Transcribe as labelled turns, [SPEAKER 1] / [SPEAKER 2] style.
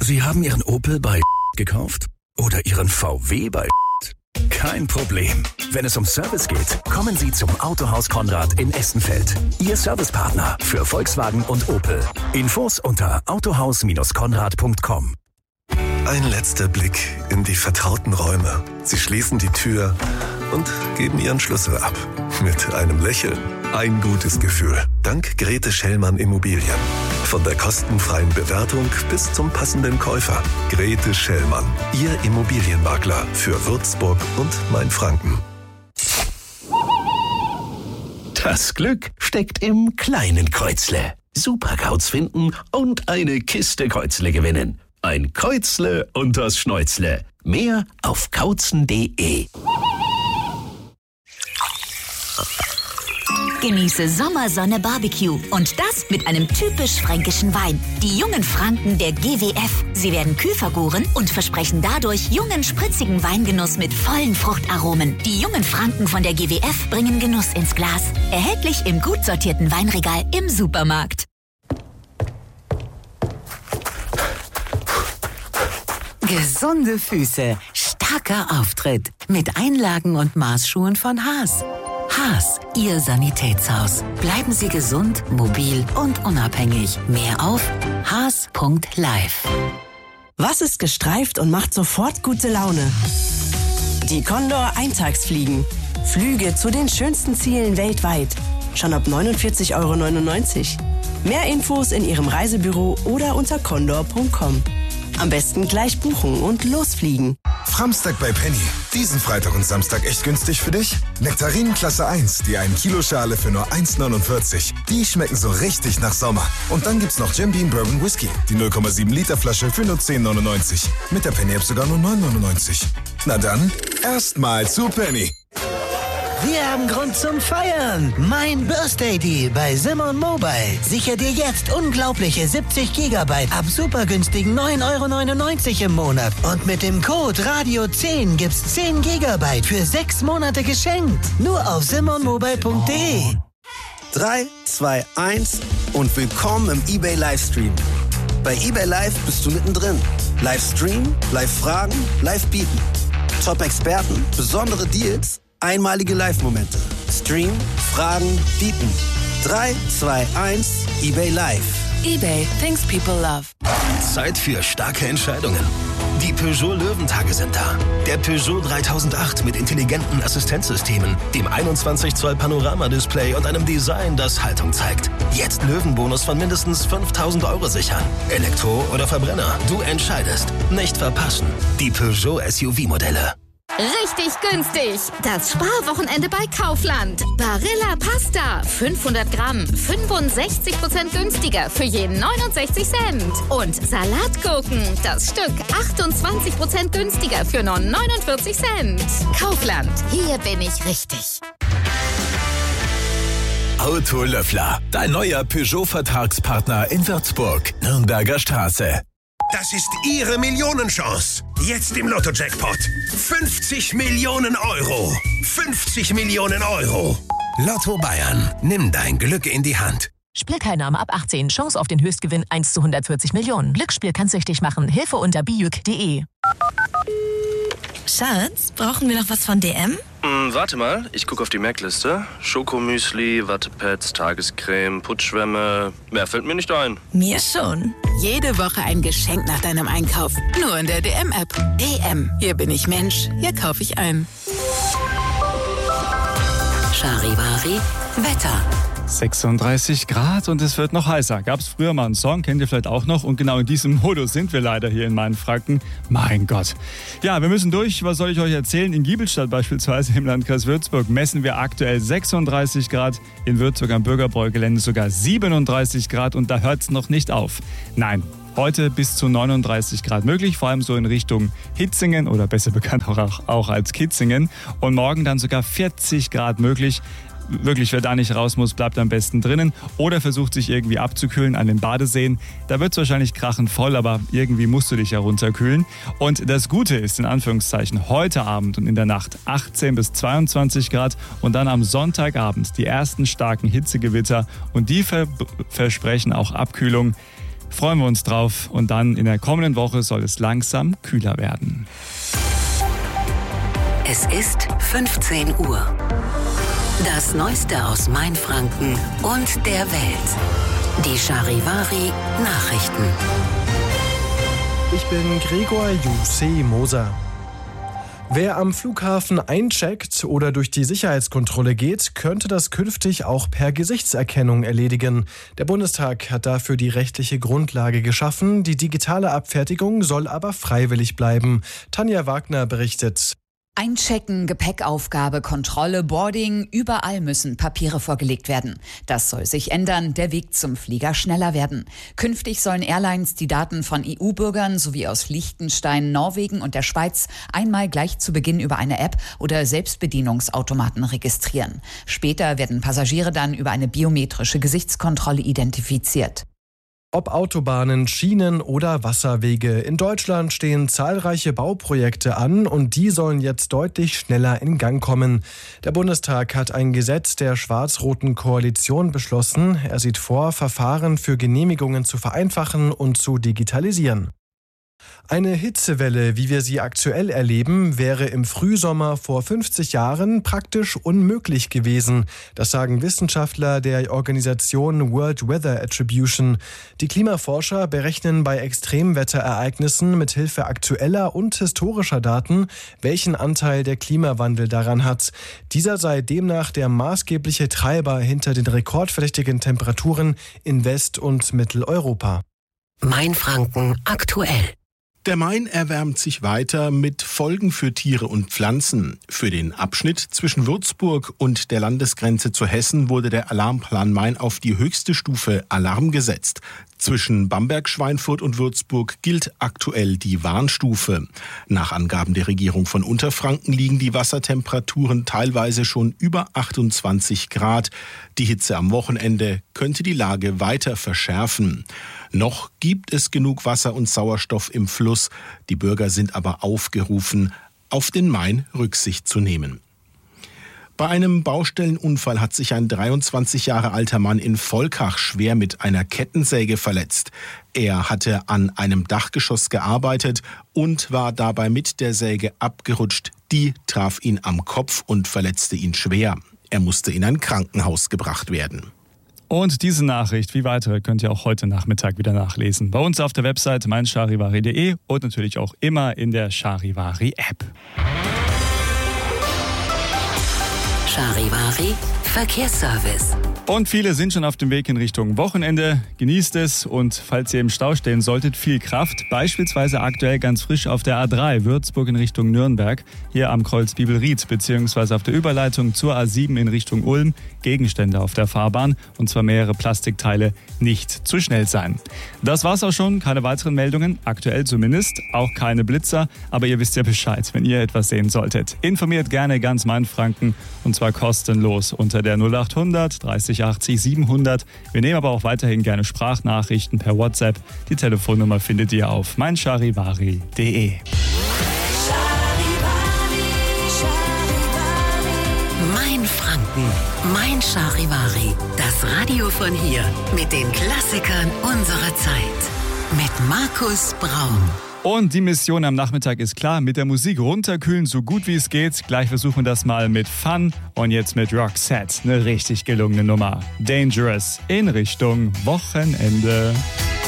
[SPEAKER 1] Sie haben Ihren Opel bei gekauft? Oder Ihren VW bei Kein Problem. Wenn es um Service geht, kommen Sie zum Autohaus Konrad in Essenfeld. Ihr Servicepartner für Volkswagen und Opel. Infos unter autohaus-konrad.com.
[SPEAKER 2] Ein letzter Blick in die vertrauten Räume. Sie schließen die Tür und geben Ihren Schlüssel ab. Mit einem Lächeln. Ein gutes Gefühl. Dank Grete Schellmann Immobilien. Von der kostenfreien Bewertung bis zum passenden Käufer. Grete Schellmann. Ihr Immobilienmakler für Würzburg und Mainfranken.
[SPEAKER 1] Das Glück steckt im kleinen Kreuzle. Supergauts finden und eine Kiste Kreuzle gewinnen. Ein Kreuzle unters Schnäuzle. Mehr auf kauzen.de.
[SPEAKER 3] Genieße Sommersonne Barbecue und das mit einem typisch fränkischen Wein. Die jungen Franken der GWF. Sie werden kühl vergoren und versprechen dadurch jungen, spritzigen Weingenuss mit vollen Fruchtaromen. Die jungen Franken von der GWF bringen Genuss ins Glas. Erhältlich im gut sortierten Weinregal im Supermarkt.
[SPEAKER 4] Gesunde Füße, starker Auftritt mit Einlagen und Maßschuhen von Haas. Haas, Ihr Sanitätshaus. Bleiben Sie gesund, mobil und unabhängig. Mehr auf haas.live.
[SPEAKER 5] Was ist gestreift und macht sofort gute Laune? Die Condor Eintagsfliegen. Flüge zu den schönsten Zielen weltweit. Schon ab 49,99 €. Mehr Infos in Ihrem Reisebüro oder unter condor.com. Am besten gleich buchen und losfliegen.
[SPEAKER 6] Framstag bei Penny. Diesen Freitag und Samstag echt günstig für dich? Nektarinen Klasse 1, die 1 Kilo Schale für nur 1,49. Die schmecken so richtig nach Sommer. Und dann gibt's noch Jim Beam Bourbon Whisky, die 0,7 Liter Flasche für nur 10,99. Mit der Penny App sogar nur 9,99. Na dann, erstmal zu Penny.
[SPEAKER 7] Wir haben Grund zum Feiern. Mein Birthday Deal bei Simon Mobile. Sichere dir jetzt unglaubliche 70 GB ab super günstigen 9,99 € im Monat. Und mit dem Code Radio10 gibt's 10 GB für 6 Monate geschenkt. Nur auf simonmobile.de.
[SPEAKER 8] 3, 2, 1 und willkommen im eBay Livestream. Bei eBay Live bist du mittendrin. Livestream, Live-Fragen, Live-Bieten. Top-Experten, besondere Deals, einmalige Live-Momente. Stream, Fragen, Bieten. 3, 2, 1, eBay Live.
[SPEAKER 9] eBay, things people love.
[SPEAKER 1] Zeit für starke Entscheidungen. Die Peugeot Löwentage sind da. Der Peugeot 3008 mit intelligenten Assistenzsystemen, dem 21 Zoll Panoramadisplay und einem Design, das Haltung zeigt. Jetzt Löwenbonus von mindestens 5.000 € sichern. Elektro oder Verbrenner, du entscheidest. Nicht verpassen. Die Peugeot SUV-Modelle.
[SPEAKER 10] Richtig günstig. Das Sparwochenende bei Kaufland. Barilla Pasta. 500 Gramm. 65% günstiger für je 69 Cent. Und Salatgurken. Das Stück 28% günstiger für nur 49 Cent. Kaufland. Hier bin ich richtig.
[SPEAKER 1] Autolöffler. Dein neuer Peugeot-Vertragspartner in Würzburg. Nürnberger Straße.
[SPEAKER 11] Das ist Ihre Millionenchance. Jetzt im Lotto-Jackpot. 50 Millionen €. 50 Millionen €. Lotto Bayern. Nimm dein Glück in die Hand.
[SPEAKER 12] Spielteilnahme ab 18. Chance auf den Höchstgewinn 1 zu 140 Millionen. Glücksspiel kann süchtig machen. Hilfe unter bijuk.de.
[SPEAKER 9] Schatz, brauchen wir noch was von DM?
[SPEAKER 13] Warte mal, ich gucke auf die Merkliste. Schokomüsli, Wattepads, Tagescreme, Putzschwämme. Mehr fällt mir nicht ein.
[SPEAKER 9] Mir schon.
[SPEAKER 14] Jede Woche ein Geschenk nach deinem Einkauf. Nur in der DM-App. DM. Hier bin ich Mensch. Hier kaufe ich ein.
[SPEAKER 4] Charivari Wetter.
[SPEAKER 15] 36 Grad und es wird noch heißer. Gab es früher mal einen Song, kennt ihr vielleicht auch noch. Und genau in diesem Modus sind wir leider hier in Mainfranken. Mein Gott. Ja, wir müssen durch. Was soll ich euch erzählen? In Giebelstadt beispielsweise im Landkreis Würzburg messen wir aktuell 36 Grad. In Würzburg am Bürgerbräugelände sogar 37 Grad. Und da hört es noch nicht auf. Nein. Heute bis zu 39 Grad möglich, vor allem so in Richtung Hitzingen oder besser bekannt auch als Kitzingen. Und morgen dann sogar 40 Grad möglich. Wirklich, wer da nicht raus muss, bleibt am besten drinnen oder versucht sich irgendwie abzukühlen an den Badeseen. Da wird es wahrscheinlich krachend voll, aber irgendwie musst du dich ja runterkühlen. Und das Gute ist, in Anführungszeichen, heute Abend und in der Nacht 18 bis 22 Grad und dann am Sonntagabend die ersten starken Hitzegewitter und die versprechen auch Abkühlung. Freuen wir uns drauf und dann in der kommenden Woche soll es langsam kühler werden.
[SPEAKER 4] Es ist 15 Uhr. Das Neueste aus Mainfranken und der Welt. Die Charivari Nachrichten.
[SPEAKER 16] Ich bin Gregor Jussi Moser. Wer am Flughafen eincheckt oder durch die Sicherheitskontrolle geht, könnte das künftig auch per Gesichtserkennung erledigen. Der Bundestag hat dafür die rechtliche Grundlage geschaffen. Die digitale Abfertigung soll aber freiwillig bleiben. Tanja Wagner berichtet.
[SPEAKER 17] Einchecken, Gepäckaufgabe, Kontrolle, Boarding, überall müssen Papiere vorgelegt werden. Das soll sich ändern, der Weg zum Flieger schneller werden. Künftig sollen Airlines die Daten von EU-Bürgern sowie aus Liechtenstein, Norwegen und der Schweiz einmal gleich zu Beginn über eine App oder Selbstbedienungsautomaten registrieren. Später werden Passagiere dann über eine biometrische Gesichtskontrolle identifiziert.
[SPEAKER 16] Ob Autobahnen, Schienen oder Wasserwege. In Deutschland stehen zahlreiche Bauprojekte an und die sollen jetzt deutlich schneller in Gang kommen. Der Bundestag hat ein Gesetz der schwarz-roten Koalition beschlossen. Er sieht vor, Verfahren für Genehmigungen zu vereinfachen und zu digitalisieren. Eine Hitzewelle, wie wir sie aktuell erleben, wäre im Frühsommer vor 50 Jahren praktisch unmöglich gewesen. Das sagen Wissenschaftler der Organisation World Weather Attribution. Die Klimaforscher berechnen bei Extremwetterereignissen mit Hilfe aktueller und historischer Daten, welchen Anteil der Klimawandel daran hat. Dieser sei demnach der maßgebliche Treiber hinter den rekordverdächtigen Temperaturen in West- und Mitteleuropa.
[SPEAKER 4] Mainfranken aktuell.
[SPEAKER 18] Der Main erwärmt sich weiter mit Folgen für Tiere und Pflanzen. Für den Abschnitt zwischen Würzburg und der Landesgrenze zu Hessen wurde der Alarmplan Main auf die höchste Stufe Alarm gesetzt. Zwischen Bamberg, Schweinfurt und Würzburg gilt aktuell die Warnstufe. Nach Angaben der Regierung von Unterfranken liegen die Wassertemperaturen teilweise schon über 28 Grad. Die Hitze am Wochenende könnte die Lage weiter verschärfen. Noch gibt es genug Wasser und Sauerstoff im Fluss. Die Bürger sind aber aufgerufen, auf den Main Rücksicht zu nehmen. Bei einem Baustellenunfall hat sich ein 23 Jahre alter Mann in Volkach schwer mit einer Kettensäge verletzt. Er hatte an einem Dachgeschoss gearbeitet und war dabei mit der Säge abgerutscht. Die traf ihn am Kopf und verletzte ihn schwer. Er musste in ein Krankenhaus gebracht werden.
[SPEAKER 15] Und diese Nachricht wie weitere könnt ihr auch heute Nachmittag wieder nachlesen. Bei uns auf der Website meincharivari.de und natürlich auch immer in der Charivari-App.
[SPEAKER 4] Charivari Verkehrsservice.
[SPEAKER 15] Und viele sind schon auf dem Weg in Richtung Wochenende. Genießt es und falls ihr im Stau stehen solltet, viel Kraft. Beispielsweise aktuell ganz frisch auf der A3 Würzburg in Richtung Nürnberg. Hier am Kreuz Bibelried beziehungsweise auf der Überleitung zur A7 in Richtung Ulm. Gegenstände auf der Fahrbahn und zwar mehrere Plastikteile. Nicht zu schnell sein. Das war's auch schon. Keine weiteren Meldungen. Aktuell zumindest. Auch keine Blitzer. Aber ihr wisst ja Bescheid, wenn ihr etwas sehen solltet. Informiert gerne ganz Mainfranken und zwar kostenlos unter der 0800 30 80 700. Wir nehmen aber auch weiterhin gerne Sprachnachrichten per WhatsApp. Die Telefonnummer findet ihr auf meincharivari.de.
[SPEAKER 4] Mainfranken, Mein Charivari. Das Radio von hier mit den Klassikern unserer Zeit. Mit Markus Braun.
[SPEAKER 15] Und die Mission am Nachmittag ist klar, mit der Musik runterkühlen, so gut wie es geht. Gleich versuchen wir das mal mit Fun und jetzt mit Roxette. Eine richtig gelungene Nummer. Dangerous in Richtung Wochenende.